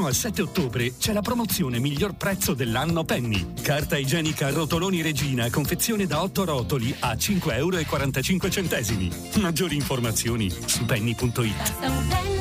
al 7 ottobre c'è la promozione miglior prezzo dell'anno Penny. Carta igienica Rotoloni Regina, confezione da 8 rotoli a 5,45 euro. Maggiori informazioni su penny.it.